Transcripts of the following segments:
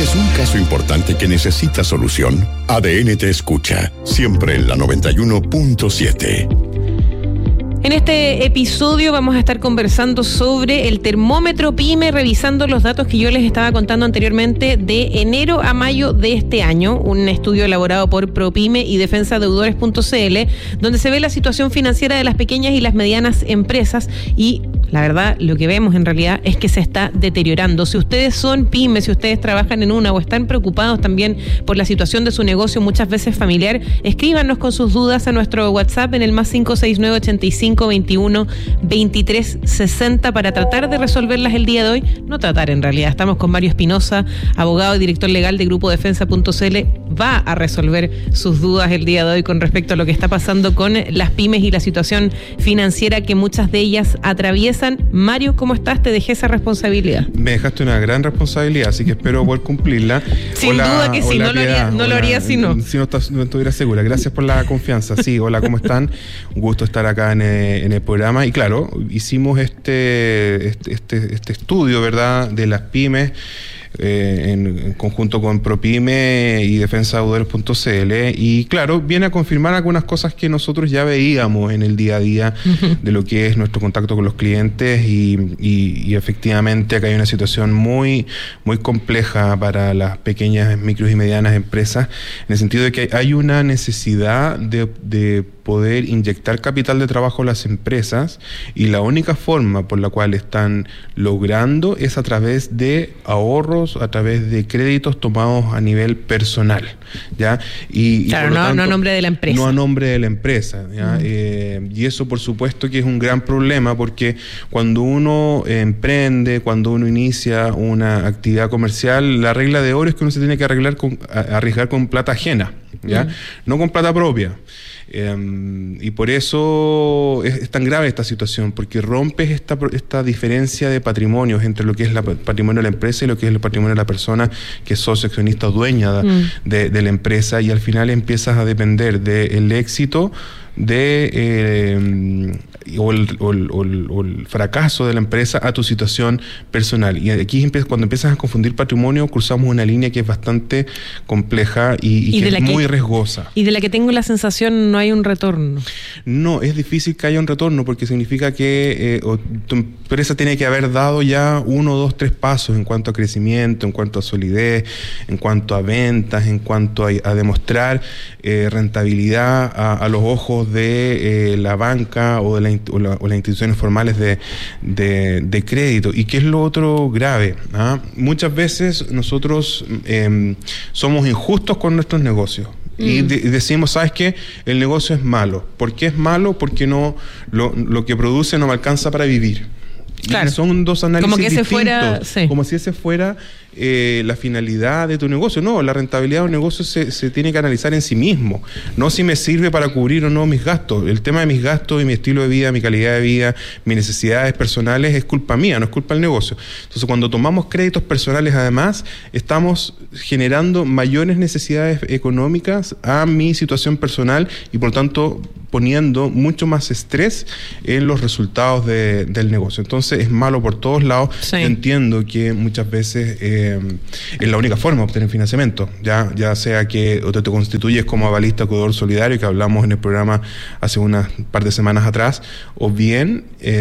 ¿Tienes un caso importante que necesita solución? ADN te escucha, siempre en la 91.7. En este episodio vamos a estar conversando sobre el termómetro PYME, revisando los datos que yo les estaba contando anteriormente de enero a mayo de este año, un estudio elaborado por ProPyme y defensadeudores.cl, donde se ve la situación financiera de las pequeñas y las medianas empresas y la verdad, lo que vemos en realidad es que se está deteriorando. Si ustedes son pymes, si ustedes trabajan en una o están preocupados también por la situación de su negocio, muchas veces familiar, escríbanos con sus dudas a nuestro WhatsApp en el +569 85 21 23 60 para tratar de resolverlas el día de hoy. No tratar, en realidad. Estamos con Mario Espinosa, abogado y director legal de Grupo Defensa.cl. Va a resolver sus dudas el día de hoy con respecto a lo que está pasando con las pymes y la situación financiera que muchas de ellas atraviesan. Mario, ¿cómo estás? Te dejé esa responsabilidad. Me dejaste una gran responsabilidad, así que espero poder cumplirla. Sin duda que sí, no lo haría si no. Si no estuviera segura. Gracias por la confianza. Sí, hola, ¿cómo están? Un gusto estar acá en el programa. Y claro, hicimos este estudio, ¿verdad?, de las pymes, en conjunto con ProPyme y defensadeudores.cl, y claro, viene a confirmar algunas cosas que nosotros ya veíamos en el día a día de lo que es nuestro contacto con los clientes y efectivamente acá hay una situación muy, muy compleja para las pequeñas, micros y medianas empresas, en el sentido de que hay una necesidad de poder inyectar capital de trabajo a las empresas, y la única forma por la cual están logrando es a través de ahorros, a través de créditos tomados a nivel personal, ¿ya? Y claro, no a nombre de la empresa. No a nombre de la empresa, ¿ya? Y eso por supuesto que es un gran problema, porque cuando uno emprende, cuando uno inicia una actividad comercial, la regla de oro es que uno se tiene que arriesgar con plata ajena, ¿ya? No con plata propia. Y por eso es tan grave esta situación, porque rompes esta diferencia de patrimonios entre lo que es el patrimonio de la empresa y lo que es el patrimonio de la persona que es socio, accionista o dueña de la empresa, y al final empiezas a depender del éxito o el fracaso de la empresa a tu situación personal. Y aquí cuando empiezas a confundir patrimonio, cruzamos una línea que es bastante compleja y que es muy riesgosa. Y de la que tengo la sensación no hay un retorno. No, es difícil que haya un retorno, porque significa que tu empresa tiene que haber dado ya 1, 2, 3 pasos en cuanto a crecimiento, en cuanto a solidez, en cuanto a ventas, en cuanto a demostrar rentabilidad a los ojos de la banca o de las instituciones formales de crédito. ¿Y qué es lo otro grave? Muchas veces nosotros somos injustos con nuestros negocios. Y decimos, ¿sabes qué? El negocio es malo. ¿Por qué es malo? Porque lo que produce no me alcanza para vivir. Claro. Y son dos análisis como que distintos. Fuera, sí. Como si ese fuera la finalidad de tu negocio. No, la rentabilidad de un negocio se tiene que analizar en sí mismo, no si me sirve para cubrir o no mis gastos. El tema de mis gastos y mi estilo de vida, mi calidad de vida, mis necesidades personales es culpa mía, no es culpa del negocio. Entonces, cuando tomamos créditos personales, además, estamos generando mayores necesidades económicas a mi situación personal y, por tanto, poniendo mucho más estrés en los resultados del negocio. Entonces, es malo por todos lados. Sí. Yo entiendo que muchas veces es la única forma de obtener financiamiento, ya sea que o te constituyes como avalista o deudor solidario, que hablamos en el programa hace unas par de semanas atrás, o bien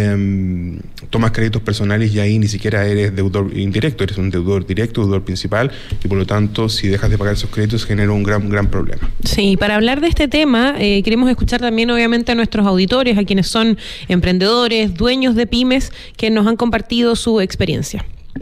tomas créditos personales y ahí ni siquiera eres deudor indirecto, eres un deudor directo, deudor principal, y por lo tanto, si dejas de pagar esos créditos, genera un gran problema. Sí, para hablar de este tema, queremos escuchar también, obviamente, a nuestros auditores, a quienes son emprendedores, dueños de pymes, que nos han compartido su experiencia.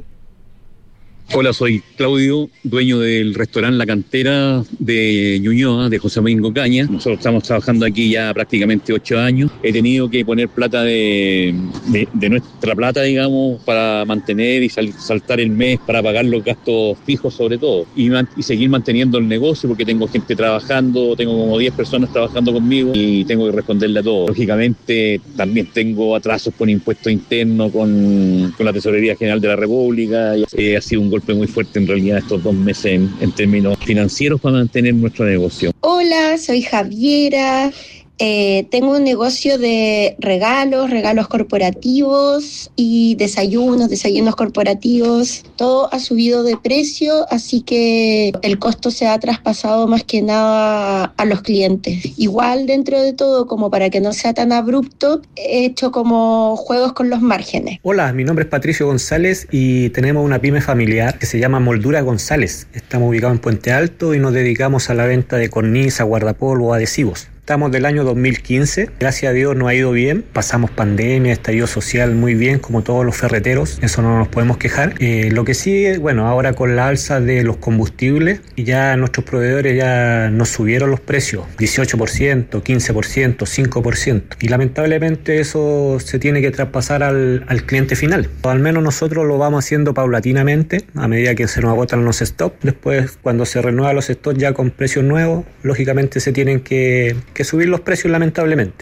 Hola, soy Claudio, dueño del restaurante La Cantera de Ñuñoa, de José Domingo Caña. Nosotros estamos trabajando aquí ya prácticamente 8 años. He tenido que poner plata de nuestra plata, digamos, para mantener y saltar el mes, para pagar los gastos fijos sobre todo. Y seguir manteniendo el negocio, porque tengo gente trabajando, tengo como 10 personas trabajando conmigo y tengo que responderle a todo. Lógicamente, también tengo atrasos con impuestos internos, con la Tesorería General de la República. Ha sido un golpe muy fuerte en realidad estos 2 meses en términos financieros para mantener nuestro negocio. Hola, soy Javiera. Tengo un negocio de regalos corporativos y desayunos corporativos. Todo ha subido de precio, así que el costo se ha traspasado más que nada a los clientes. Igual, dentro de todo, como para que no sea tan abrupto, he hecho como juegos con los márgenes. Hola, mi nombre es Patricio González y tenemos una pyme familiar que se llama Moldura González. Estamos ubicados en Puente Alto y nos dedicamos a la venta de cornisa, guardapolvo, adhesivos. Estamos del año 2015, gracias a Dios nos ha ido bien, pasamos pandemia, estallido social muy bien como todos los ferreteros, eso no nos podemos quejar. Lo que sí, bueno, ahora con la alza de los combustibles, ya nuestros proveedores ya nos subieron los precios, 18%, 15%, 5%, y lamentablemente eso se tiene que traspasar al cliente final. O al menos nosotros lo vamos haciendo paulatinamente, a medida que se nos agotan los stocks. Después, cuando se renuevan los stocks ya con precios nuevos, lógicamente se tienen que subir los precios, lamentablemente.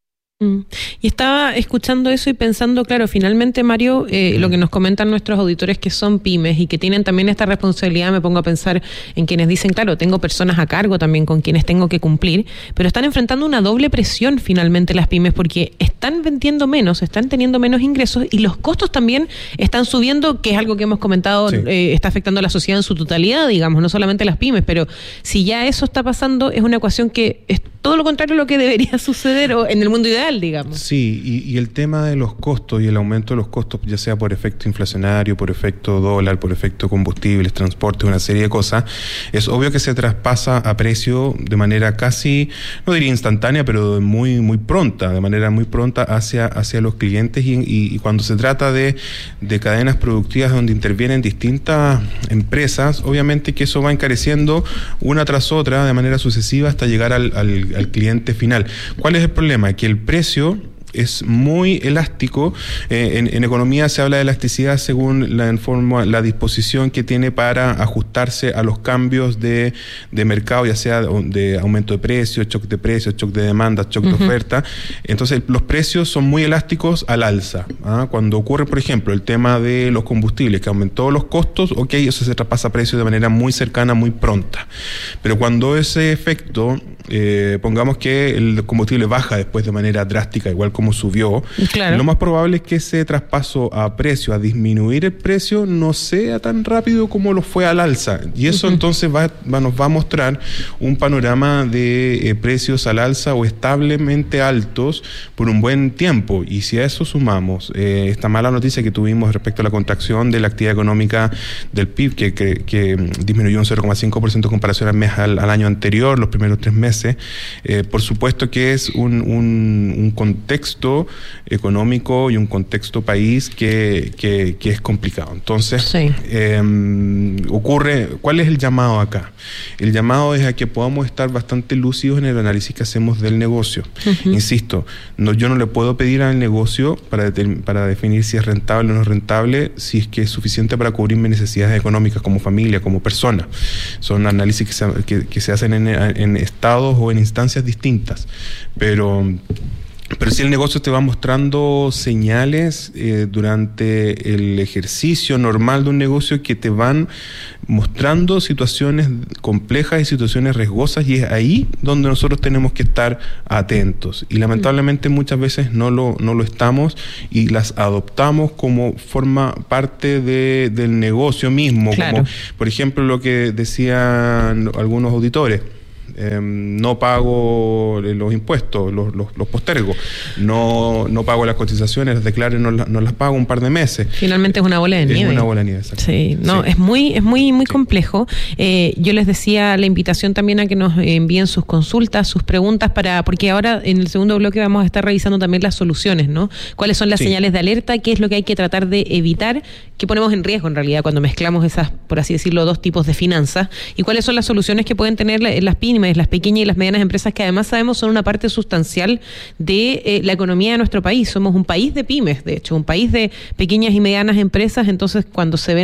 Y estaba escuchando eso y pensando, claro, finalmente, Mario, lo que nos comentan nuestros auditores que son pymes y que tienen también esta responsabilidad, me pongo a pensar en quienes dicen, claro, tengo personas a cargo también con quienes tengo que cumplir, pero están enfrentando una doble presión finalmente las pymes porque están vendiendo menos, están teniendo menos ingresos y los costos también están subiendo, que es algo que hemos comentado, está afectando a la sociedad en su totalidad, digamos, no solamente las pymes, pero si ya eso está pasando, es una ecuación que es todo lo contrario a lo que debería suceder o en el mundo ideal, digamos. Sí, y el tema de los costos y el aumento de los costos, ya sea por efecto inflacionario, por efecto dólar, por efecto combustibles, transporte, una serie de cosas, es obvio que se traspasa a precio de manera casi, no diría instantánea, pero muy, muy pronta, de manera muy pronta hacia los clientes y cuando se trata de cadenas productivas donde intervienen distintas empresas, obviamente que eso va encareciendo una tras otra de manera sucesiva hasta llegar al cliente final. ¿Cuál es el problema? Que el precio es muy elástico. En economía se habla de elasticidad según la disposición que tiene para ajustarse a los cambios de mercado, ya sea de aumento de precios, shock de precios, shock de demanda, shock de oferta. Entonces, los precios son muy elásticos al alza. Cuando ocurre, por ejemplo, el tema de los combustibles, que aumentó los costos, eso se traspasa a precios de manera muy cercana, muy pronta. Pero cuando ese efecto, pongamos que el combustible baja después de manera drástica, igual como subió, claro, lo más probable es que ese traspaso a precio, a disminuir el precio, no sea tan rápido como lo fue al alza. Y eso entonces nos va a mostrar un panorama de precios al alza o establemente altos por un buen tiempo. Y si a eso sumamos esta mala noticia que tuvimos respecto a la contracción de la actividad económica del PIB, que disminuyó un 0,5% en comparación al año anterior, los primeros 3 meses, por supuesto que es un contexto económico y un contexto país que es complicado. Entonces, ¿cuál es el llamado acá? El llamado es a que podamos estar bastante lúcidos en el análisis que hacemos del negocio. Insisto, yo no le puedo pedir al negocio para definir si es rentable o no es rentable, si es que es suficiente para cubrir mis necesidades económicas como familia, como persona. Son análisis que se hacen en estados o en instancias distintas. Pero si el negocio te va mostrando señales durante el ejercicio normal de un negocio que te van mostrando situaciones complejas y situaciones riesgosas, y es ahí donde nosotros tenemos que estar atentos. Y lamentablemente muchas veces no lo estamos y las adoptamos como forma parte del negocio mismo. Claro. Como por ejemplo lo que decían algunos auditores. No pago los impuestos, los postergo, no pago las cotizaciones, las declaro y no las pago un par de meses. Finalmente es una bola de nieve. Es una bola de nieve, exacto. Sí, no, sí. Es muy complejo. Yo les decía la invitación también a que nos envíen sus consultas, sus preguntas, porque ahora en el segundo bloque vamos a estar revisando también las soluciones, ¿no? ¿Cuáles son las señales de alerta? ¿Qué es lo que hay que tratar de evitar? ¿Qué ponemos en riesgo en realidad cuando mezclamos esas, por así decirlo, dos tipos de finanzas? ¿Y cuáles son las soluciones que pueden tener las pymes, las pequeñas y las medianas empresas, que además sabemos son una parte sustancial de la economía de nuestro país? Somos un país de pymes, de hecho, un país de pequeñas y medianas empresas. Entonces, cuando se ven